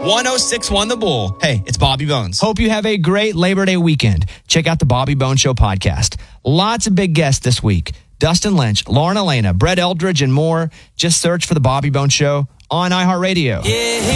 1061 The Bull. Hey, it's Bobby Bones. Hope you have a great Labor Day weekend. Check out the Bobby Bones Show podcast. Lots of big guests this week. Dustin Lynch, Lauren Elena, Brett Eldridge, and more. Just search for the Bobby Bones Show on iHeartRadio. Yeah.